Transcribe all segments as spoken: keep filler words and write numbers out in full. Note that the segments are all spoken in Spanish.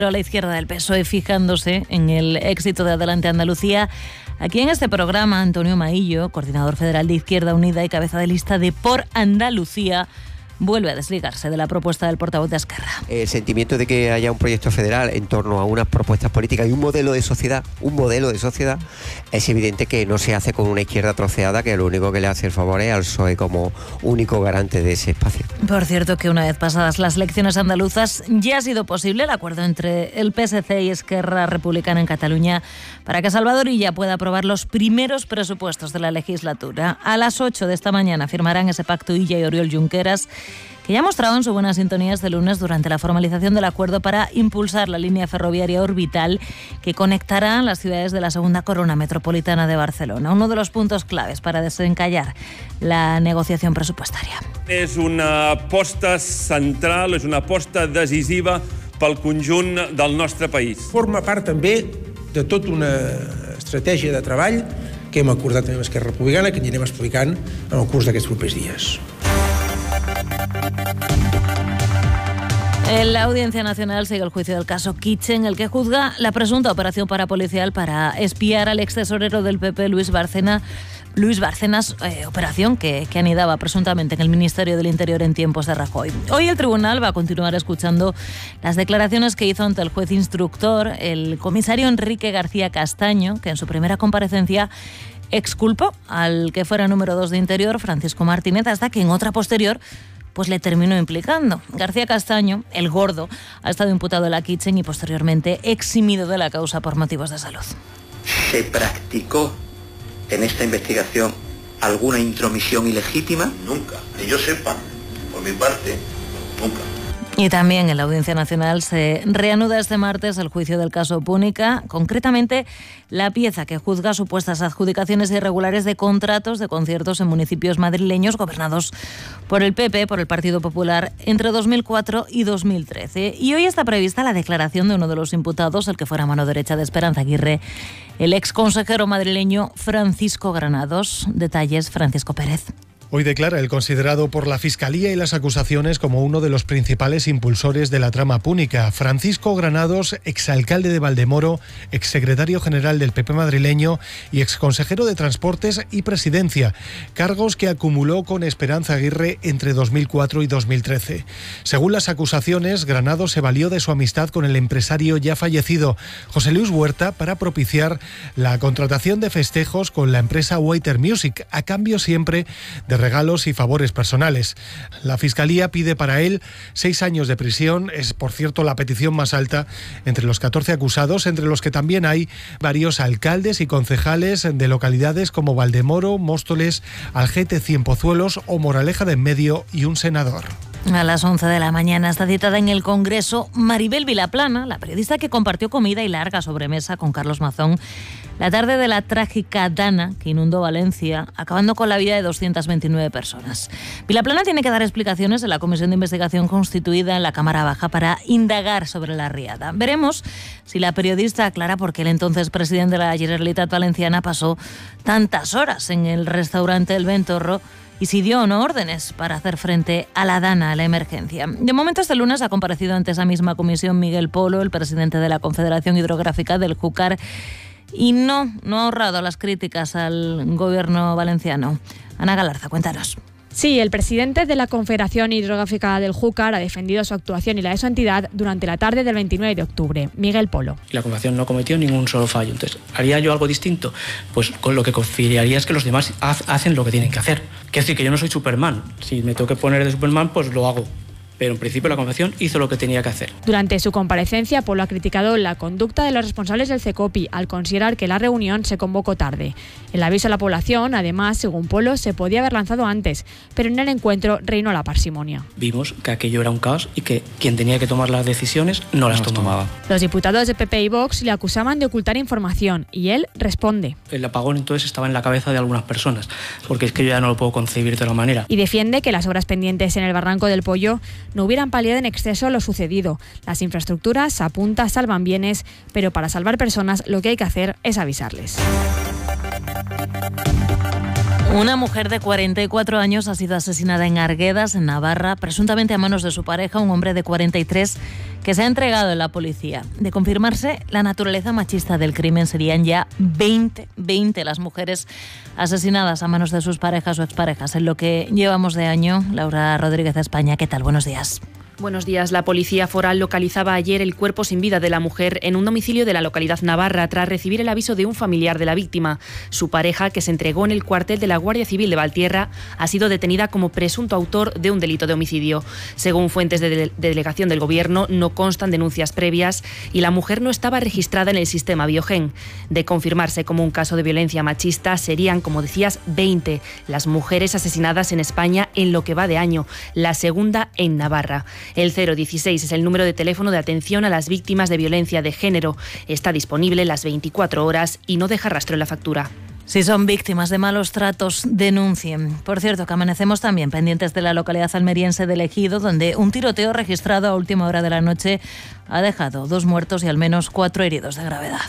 a la izquierda del P S O E, fijándose en el éxito de Adelante Andalucía. Aquí en este programa, Antonio Maillo, coordinador federal de Izquierda Unida y cabeza de lista de Por Andalucía, vuelve a desligarse de la propuesta del portavoz de Esquerra. El sentimiento de que haya un proyecto federal en torno a unas propuestas políticas y un modelo de sociedad, un modelo de sociedad, es evidente que no se hace con una izquierda troceada que lo único que le hace el favor es al P S O E como único garante de ese espacio. Por cierto, que una vez pasadas las elecciones andaluzas ya ha sido posible el acuerdo entre el P S C y Esquerra Republicana en Cataluña para que Salvador Illa pueda aprobar los primeros presupuestos de la legislatura. A las ocho de esta mañana firmarán ese pacto Illa y Oriol Junqueras, que ya ha mostrado en su buena sintonía este lunes durante la formalización del acuerdo para impulsar la línea ferroviaria orbital que conectará las ciudades de la segunda corona metropolitana de Barcelona, uno de los puntos claves para desencallar la negociación presupuestaria. És una aposta central, és una aposta decisiva pel conjunt del nostre país. Forma part també de tota una estratègia de treball que hem acordat amb Esquerra Republicana, que anirem explicant en el curs d'aquests propers dies. En la Audiencia Nacional sigue el juicio del caso Kitchen, el que juzga la presunta operación parapolicial para espiar al ex tesorero del P P, Luis Bárcena, Luis Bárcenas, eh, operación que, que anidaba presuntamente en el Ministerio del Interior en tiempos de Rajoy. Hoy el tribunal va a continuar escuchando las declaraciones que hizo ante el juez instructor el comisario Enrique García Castaño, que en su primera comparecencia exculpó al que fuera número dos de Interior, Francisco Martínez, hasta que en otra posterior pues le terminó implicando. García Castaño, el gordo, ha estado imputado en la Kitchen y posteriormente eximido de la causa por motivos de salud. ¿Se practicó en esta investigación alguna intromisión ilegítima? Nunca, que yo sepa, por mi parte, nunca. Y también en la Audiencia Nacional se reanuda este martes el juicio del caso Púnica, concretamente la pieza que juzga supuestas adjudicaciones irregulares de contratos de conciertos en municipios madrileños gobernados por el P P, por el Partido Popular, entre dos mil cuatro y dos mil trece. Y hoy está prevista la declaración de uno de los imputados, el que fuera mano derecha de Esperanza Aguirre, el ex consejero madrileño Francisco Granados. Detalles, Francisco Pérez. Hoy declara el considerado por la Fiscalía y las acusaciones como uno de los principales impulsores de la trama púnica. Francisco Granados, exalcalde de Valdemoro, exsecretario general del P P madrileño y exconsejero de Transportes y Presidencia, cargos que acumuló con Esperanza Aguirre entre dos mil cuatro y dos mil trece. Según las acusaciones, Granados se valió de su amistad con el empresario ya fallecido, José Luis Huerta, para propiciar la contratación de festejos con la empresa Waiter Music, a cambio siempre de regalos y favores personales. La Fiscalía pide para él seis años de prisión. Es, por cierto, la petición más alta entre los catorce acusados, entre los que también hay varios alcaldes y concejales de localidades como Valdemoro, Móstoles, Algete, Cienpozuelos o Moraleja de Enmedio y un senador. A las once de la mañana está citada en el Congreso Maribel Vilaplana, la periodista que compartió comida y larga sobremesa con Carlos Mazón la tarde de la trágica Dana que inundó Valencia, acabando con la vida de doscientas veintinueve personas. Vilaplana tiene que dar explicaciones en la comisión de investigación constituida en la Cámara Baja para indagar sobre la riada. Veremos si la periodista aclara por qué el entonces presidente de la Generalitat Valenciana pasó tantas horas en el restaurante El Ventorro y si dio o no órdenes para hacer frente a la Dana, a la emergencia. De momento, este lunes ha comparecido ante esa misma comisión Miguel Polo, el presidente de la Confederación Hidrográfica del Júcar, y no, no ha ahorrado las críticas al gobierno valenciano. Ana Galarza, cuéntanos. Sí, el presidente de la Confederación Hidrográfica del Júcar ha defendido su actuación y la de su entidad durante la tarde del veintinueve de octubre. Miguel Polo. La Confederación no cometió ningún solo fallo. Entonces, ¿haría yo algo distinto? Pues con lo que confiaría es que los demás hacen lo que tienen que hacer. Quiero decir que yo no soy Superman. Si me tengo que poner de Superman, pues lo hago. Pero en principio la Confederación hizo lo que tenía que hacer. Durante su comparecencia, Polo ha criticado la conducta de los responsables del CECOPI al considerar que la reunión se convocó tarde. El aviso a la población, además, según Polo, se podía haber lanzado antes, pero en el encuentro reinó la parsimonia. Vimos que aquello era un caos y que quien tenía que tomar las decisiones no las tomaba. Los diputados de P P y Vox le acusaban de ocultar información y él responde. El apagón entonces estaba en la cabeza de algunas personas, porque es que yo ya no lo puedo concebir de otra manera. Y defiende que las obras pendientes en el Barranco del Pollo no hubieran paliado en exceso lo sucedido. Las infraestructuras, apunta, salvan bienes, pero para salvar personas lo que hay que hacer es avisarles. Una mujer de cuarenta y cuatro años ha sido asesinada en Arguedas, en Navarra, presuntamente a manos de su pareja, un hombre de cuarenta y tres, que se ha entregado en la policía. De confirmarse la naturaleza machista del crimen, serían ya veinte, veinte las mujeres asesinadas a manos de sus parejas o exparejas. En lo que llevamos de año, Laura Rodríguez de España, ¿qué tal? Buenos días. Buenos días. La policía foral localizaba ayer el cuerpo sin vida de la mujer en un domicilio de la localidad navarra tras recibir el aviso de un familiar de la víctima. Su pareja, que se entregó en el cuartel de la Guardia Civil de Valtierra, ha sido detenida como presunto autor de un delito de homicidio. Según fuentes de, de, de delegación del Gobierno, no constan denuncias previas y la mujer no estaba registrada en el sistema Biogen. De confirmarse como un caso de violencia machista, serían, como decías, veinte las mujeres asesinadas en España en lo que va de año, la segunda en Navarra. El cero dieciséis es el número de teléfono de atención a las víctimas de violencia de género. Está disponible las veinticuatro horas y no deja rastro en la factura. Si son víctimas de malos tratos, denuncien. Por cierto, que amanecemos también pendientes de la localidad almeriense de Ejido, donde un tiroteo registrado a última hora de la noche ha dejado dos muertos y al menos cuatro heridos de gravedad.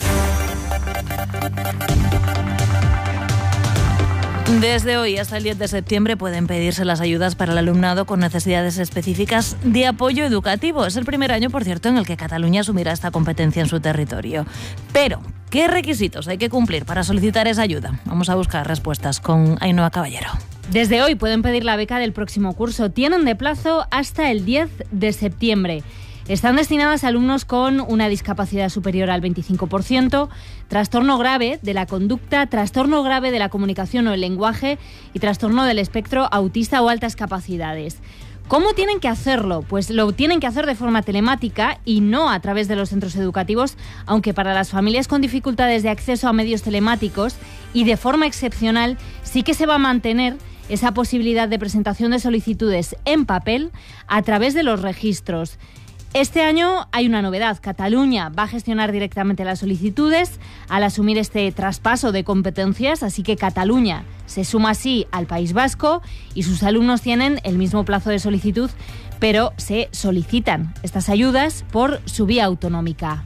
Desde hoy hasta el diez de septiembre pueden pedirse las ayudas para el alumnado con necesidades específicas de apoyo educativo. Es el primer año, por cierto, en el que Cataluña asumirá esta competencia en su territorio. Pero, ¿qué requisitos hay que cumplir para solicitar esa ayuda? Vamos a buscar respuestas con Ainhoa Caballero. Desde hoy pueden pedir la beca del próximo curso. Tienen de plazo hasta el diez de septiembre. Están destinadas a alumnos con una discapacidad superior al veinticinco por ciento, trastorno grave de la conducta, trastorno grave de la comunicación o el lenguaje y trastorno del espectro autista o altas capacidades. ¿Cómo tienen que hacerlo? Pues lo tienen que hacer de forma telemática y no a través de los centros educativos, aunque para las familias con dificultades de acceso a medios telemáticos y de forma excepcional sí que se va a mantener esa posibilidad de presentación de solicitudes en papel a través de los registros. Este año hay una novedad. Cataluña va a gestionar directamente las solicitudes al asumir este traspaso de competencias, así que Cataluña se suma así al País Vasco y sus alumnos tienen el mismo plazo de solicitud, pero se solicitan estas ayudas por su vía autonómica.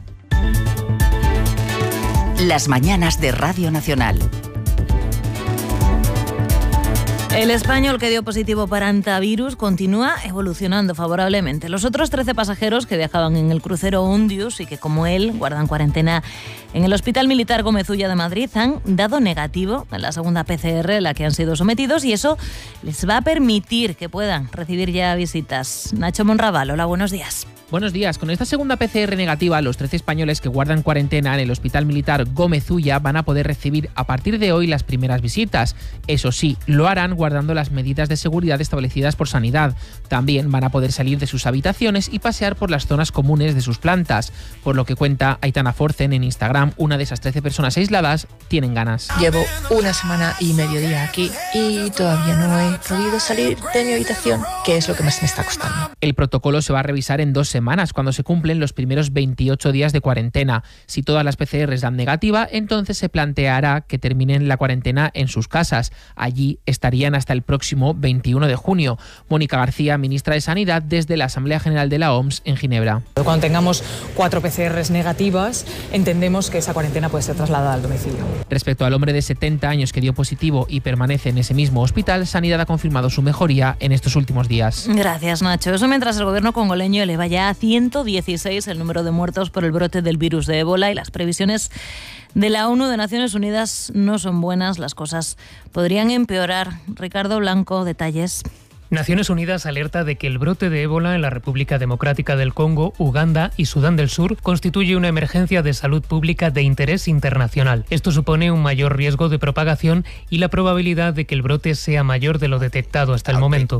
Las mañanas de Radio Nacional. El español que dio positivo para hantavirus continúa evolucionando favorablemente. Los otros trece pasajeros que viajaban en el crucero Ondius y que, como él, guardan cuarentena en el Hospital Militar Gómez Ulla de Madrid, han dado negativo en la segunda P C R a la que han sido sometidos y eso les va a permitir que puedan recibir ya visitas. Nacho Monraval, hola, buenos días. Buenos días. Con esta segunda P C R negativa, los trece españoles que guardan cuarentena en el Hospital Militar Gómez Ulla van a poder recibir a partir de hoy las primeras visitas. Eso sí, lo harán guardando las medidas de seguridad establecidas por Sanidad. También van a poder salir de sus habitaciones y pasear por las zonas comunes de sus plantas. Por lo que cuenta Aitana Forcen en Instagram, una de esas trece personas aisladas tienen ganas. Llevo una semana y medio día aquí y todavía no he podido salir de mi habitación, que es lo que más me está costando. El protocolo se va a revisar en dos semanas, cuando se cumplen los primeros veintiocho días de cuarentena. Si todas las P C Rs dan negativa, entonces se planteará que terminen la cuarentena en sus casas. Allí estarían hasta el próximo veintiuno de junio. Mónica García, ministra de Sanidad, desde la Asamblea General de la O M S en Ginebra. Cuando tengamos cuatro P C Rs negativas, entendemos que esa cuarentena puede ser trasladada al domicilio. Respecto al hombre de setenta años que dio positivo y permanece en ese mismo hospital, Sanidad ha confirmado su mejoría en estos últimos días. Gracias, Nacho. Eso mientras el gobierno congoleño eleva ya a ciento dieciséis el número de muertos por el brote del virus de ébola y las previsiones de la ONU de Naciones Unidas no son buenas. Las cosas podrían empeorar. Ricardo Blanco, detalles. Naciones Unidas alerta de que el brote de ébola en la República Democrática del Congo, Uganda y Sudán del Sur constituye una emergencia de salud pública de interés internacional. Esto supone un mayor riesgo de propagación y la probabilidad de que el brote sea mayor de lo detectado hasta el momento.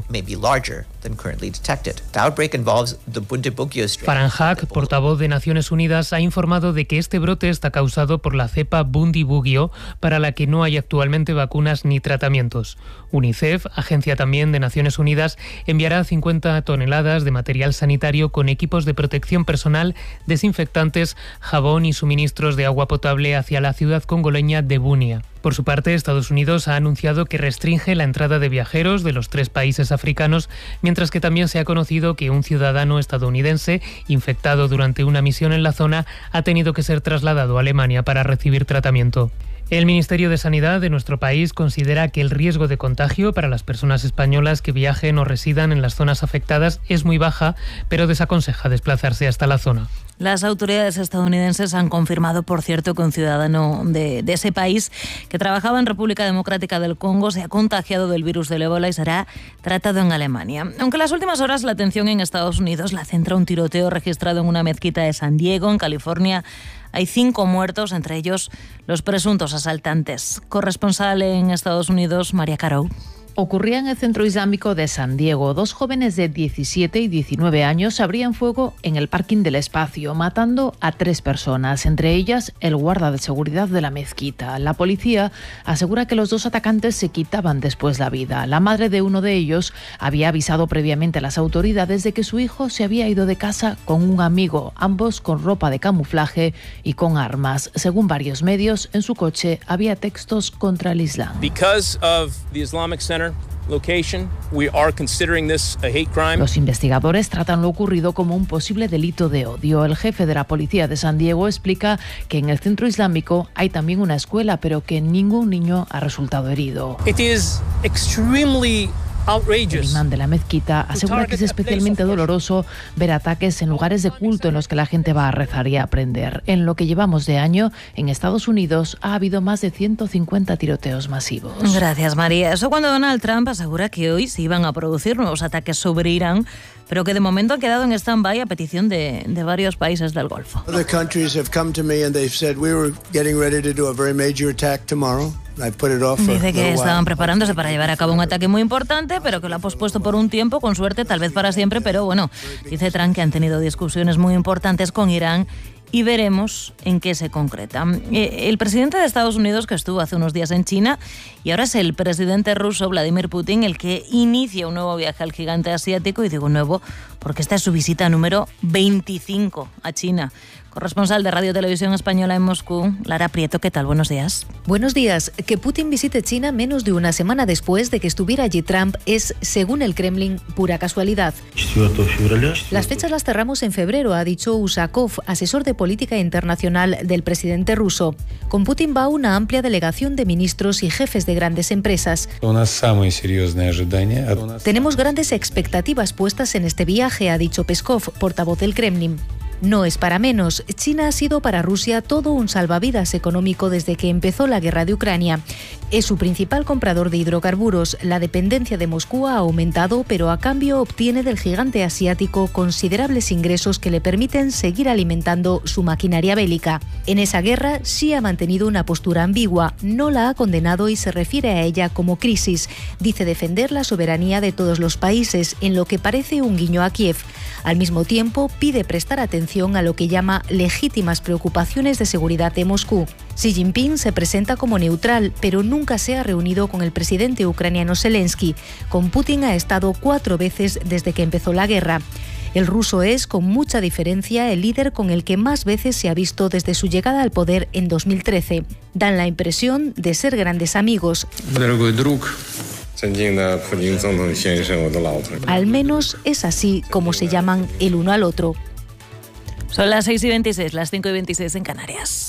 Farhan Haq, portavoz de Naciones Unidas, ha informado de que este brote está causado por la cepa Bundibugyo, para la que no hay actualmente vacunas ni tratamientos. UNICEF, agencia también de Naciones Unidas, enviará cincuenta toneladas de material sanitario con equipos de protección personal, desinfectantes, jabón y suministros de agua potable hacia la ciudad congoleña de Bunia. Por su parte, Estados Unidos ha anunciado que restringe la entrada de viajeros de los tres países africanos, mientras que también se ha conocido que un ciudadano estadounidense infectado durante una misión en la zona ha tenido que ser trasladado a Alemania para recibir tratamiento. El Ministerio de Sanidad de nuestro país considera que el riesgo de contagio para las personas españolas que viajen o residan en las zonas afectadas es muy baja, pero desaconseja desplazarse hasta la zona. Las autoridades estadounidenses han confirmado, por cierto, que un ciudadano de, de ese país que trabajaba en República Democrática del Congo se ha contagiado del virus del ébola y será tratado en Alemania. Aunque en las últimas horas la atención en Estados Unidos la centra un tiroteo registrado en una mezquita de San Diego, en California. Hay cinco muertos, entre ellos los presuntos asaltantes. Corresponsal en Estados Unidos, María Caro. Ocurría en el centro islámico de San Diego. Dos jóvenes de diecisiete y diecinueve años abrían fuego en el parking del espacio, matando a tres personas, entre ellas el guarda de seguridad de la mezquita. La policía asegura que los dos atacantes se quitaban después la vida. La madre de uno de ellos había avisado previamente a las autoridades de que su hijo se había ido de casa con un amigo, ambos con ropa de camuflaje y con armas. Según varios medios, en su coche había textos contra el Islam. Because of the Islamic Center location, we are considering this a hate crime. Los investigadores tratan lo ocurrido como un posible delito de odio. El jefe de la policía de San Diego explica que en el centro islámico hay también una escuela, pero que ningún niño ha resultado herido. It is extremely El imán de la mezquita asegura que es especialmente doloroso ver ataques en lugares de culto en los que la gente va a rezar y a aprender. En lo que llevamos de año, en Estados Unidos ha habido más de ciento cincuenta tiroteos masivos. Gracias, María. Eso cuando Donald Trump asegura que hoy se iban a producir nuevos ataques sobre Irán, pero que de momento han quedado en stand-by a petición de, de varios países del Golfo. Other countries have come to me and they've said we were getting ready to do a very major attack tomorrow. Dice que estaban preparándose para llevar a cabo un ataque muy importante, pero que lo ha pospuesto por un tiempo, con suerte, tal vez para siempre, pero bueno, dice Trump que han tenido discusiones muy importantes con Irán y veremos en qué se concreta. El presidente de Estados Unidos, que estuvo hace unos días en China, y ahora es el presidente ruso, Vladimir Putin, el que inicia un nuevo viaje al gigante asiático, y digo nuevo porque esta es su visita número veinticinco a China. Corresponsal de Radio Televisión Española en Moscú, Lara Prieto, ¿qué tal? Buenos días. Buenos días. Que Putin visite China menos de una semana después de que estuviera allí Trump es, según el Kremlin, pura casualidad. Las fechas las cerramos en febrero, ha dicho Usakov, asesor de política internacional del presidente ruso. Con Putin va una amplia delegación de ministros y jefes de grandes empresas. Tenemos grandes expectativas puestas en este viaje, ha dicho Peskov, portavoz del Kremlin. No es para menos. China ha sido para Rusia todo un salvavidas económico desde que empezó la guerra de Ucrania. Es su principal comprador de hidrocarburos. La dependencia de Moscú ha aumentado, pero a cambio obtiene del gigante asiático considerables ingresos que le permiten seguir alimentando su maquinaria bélica. En esa guerra sí ha mantenido una postura ambigua. No la ha condenado y se refiere a ella como crisis. Dice defender la soberanía de todos los países, en lo que parece un guiño a Kiev. Al mismo tiempo, pide prestar atención a lo que llama legítimas preocupaciones de seguridad de Moscú. Xi Jinping se presenta como neutral, pero nunca se ha reunido con el presidente ucraniano Zelensky. Con Putin ha estado cuatro veces desde que empezó la guerra. El ruso es, con mucha diferencia, el líder con el que más veces se ha visto desde su llegada al poder en dos mil trece. Dan la impresión de ser grandes amigos. Al menos es así como se llaman el uno al otro. Son las seis y veintiséis, las cinco y veintiséis en Canarias.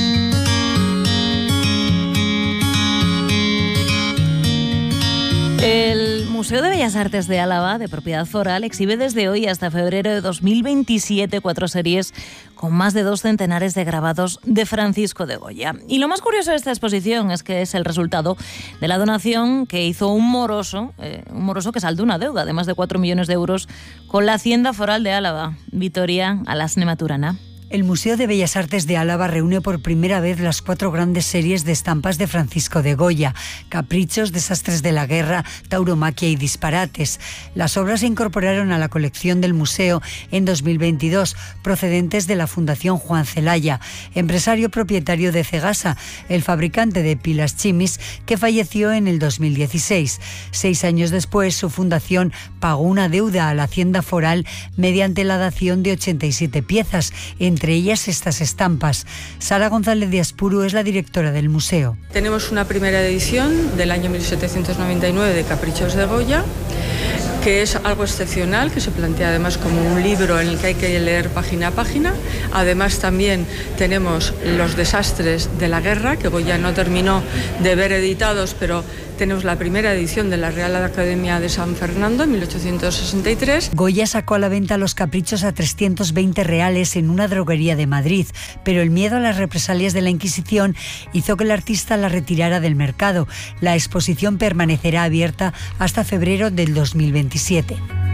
El Museo de Bellas Artes de Álava, de propiedad foral, exhibe desde hoy hasta febrero de dos mil veintisiete cuatro series con más de dos centenares de grabados de Francisco de Goya. Y lo más curioso de esta exposición es que es el resultado de la donación que hizo un moroso, eh, un moroso que saldó una deuda de más de cuatro millones de euros con la Hacienda Foral de Álava. Vitoria Alasne Maturana. El Museo de Bellas Artes de Álava reúne por primera vez las cuatro grandes series de estampas de Francisco de Goya: Caprichos, Desastres de la Guerra, Tauromaquia y Disparates. Las obras se incorporaron a la colección del museo en dos mil veintidós, procedentes de la Fundación Juan Celaya, empresario propietario de Cegasa, el fabricante de pilas Chimis, que falleció en el dos mil dieciséis. Seis años después, su fundación pagó una deuda a la Hacienda Foral mediante la dación de ochenta y siete piezas, entre ellas estas estampas. Sara González de Aspuru es la directora del museo. Tenemos una primera edición del año mil setecientos noventa y nueve de Caprichos de Goya, que es algo excepcional, que se plantea además como un libro en el que hay que leer página a página. Además también tenemos los desastres de la guerra, que Goya no terminó de ver editados, pero tenemos la primera edición de la Real Academia de San Fernando en mil ochocientos sesenta y tres. Goya sacó a la venta Los Caprichos a trescientos veinte reales en una droguería de Madrid, pero el miedo a las represalias de la Inquisición hizo que el artista la retirara del mercado. La exposición permanecerá abierta hasta febrero del dos mil veintisiete.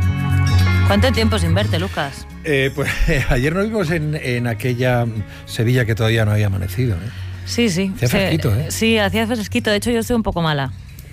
¿Cuánto tiempo sin verte, Lucas? Eh, pues eh, ayer nos vimos en, en aquella Sevilla que todavía no había amanecido, ¿eh? Sí, sí. Hacía fresquito, ¿eh? Sí, hacía fresquito. De hecho, yo estoy un poco mala.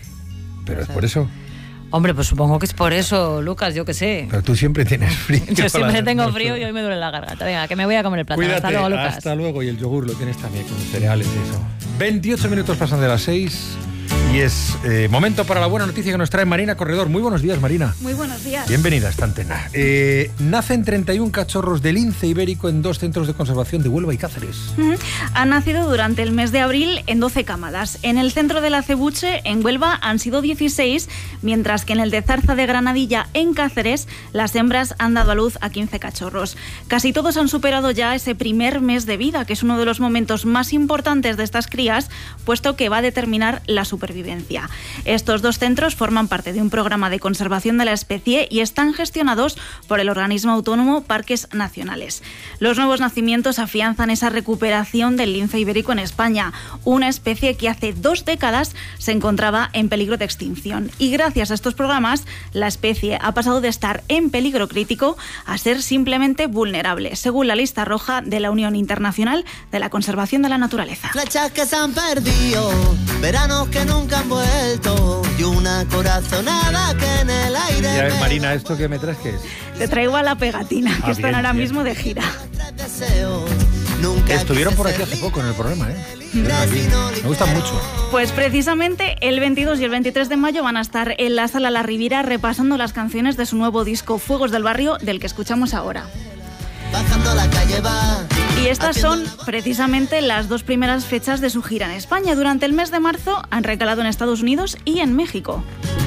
¿Pero es por eso? Hombre, pues supongo que es por eso, Lucas, yo qué sé. Pero tú siempre tienes frío. Yo siempre tengo frío y hoy me duele la garganta. Venga, que me voy a comer el plátano. Cuídate, hasta luego, Lucas. Hasta luego. Y el yogur lo tienes también con cereales y eso. veintiocho minutos pasan de las seis. Y es eh, momento para la buena noticia que nos trae Marina Corredor. Muy buenos días, Marina. Muy buenos días. Bienvenida a esta antena. Eh, nacen treinta y un cachorros de lince ibérico en dos centros de conservación de Huelva y Cáceres. Uh-huh. Han nacido durante el mes de abril en doce cámaras. En el centro de la Cebuche, en Huelva, han sido dieciséis, mientras que en el de Zarza de Granadilla, en Cáceres, las hembras han dado a luz a quince cachorros. Casi todos han superado ya ese primer mes de vida, que es uno de los momentos más importantes de estas crías, puesto que va a determinar la supervivencia. Estos dos centros forman parte de un programa de conservación de la especie y están gestionados por el organismo autónomo Parques Nacionales. Los nuevos nacimientos afianzan esa recuperación del lince ibérico en España, una especie que hace dos décadas se encontraba en peligro de extinción. Y gracias a estos programas, la especie ha pasado de estar en peligro crítico a ser simplemente vulnerable, según la lista roja de la Unión Internacional de la Conservación de la Naturaleza. Flechas que se han perdido, veranos que nunca han vuelto y una corazonada que en el aire. Y a ver, Marina, ¿esto que me traes qué es? Te traigo a La Pegatina, que ah, están bien, ahora bien. mismo de gira. Estuvieron por aquí hace poco en el programa, ¿eh? Aquí. Me gustan mucho. Pues precisamente el veintidós y el veintitrés de mayo van a estar en la Sala La Riviera repasando las canciones de su nuevo disco Fuegos del Barrio, del que escuchamos ahora. Y estas son precisamente las dos primeras fechas de su gira en España. Durante el mes de marzo han recalado en Estados Unidos y en México.